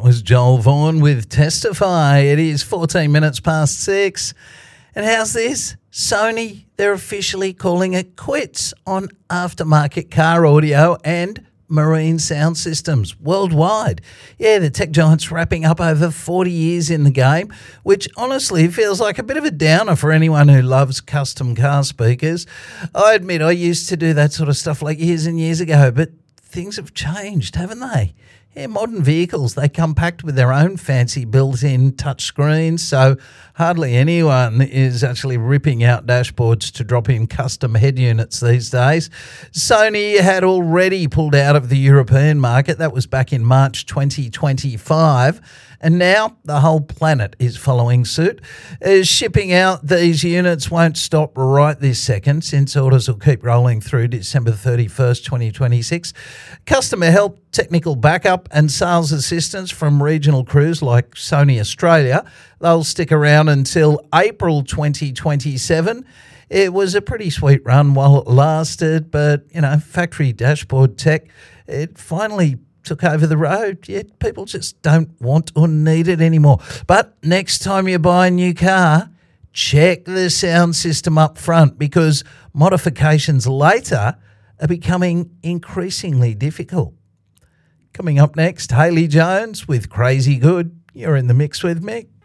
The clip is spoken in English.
was Joel Vaughan with Testify. It is 14 minutes past 6. And how's this? Sony, they're officially calling it quits on aftermarket car audio and marine sound systems worldwide. Yeah, the tech giant's wrapping up over 40 years in the game, which honestly feels like a bit of a downer for anyone who loves custom car speakers. I admit I used to do that sort of stuff like years and years ago, but things have changed, haven't they? Yeah, modern vehicles, they come packed with their own fancy built-in touch screens, so hardly anyone is actually ripping out dashboards to drop in custom head units these days. Sony had already pulled out of the European market. That was back in March 2025. And now the whole planet is following suit. Shipping out these units won't stop right this second, since orders will keep rolling through December 31st, 2026. Customer help, technical backup and sales assistance from regional crews like Sony Australia, they'll stick around until April 2027. It was a pretty sweet run while it lasted, but, factory dashboard tech, it finally took over the road. Yet people just don't want or need it anymore. But next time you buy a new car, check the sound system up front, because modifications later are becoming increasingly difficult. Coming up next, Haley Jones with Crazy Good. You're in the mix with Mick.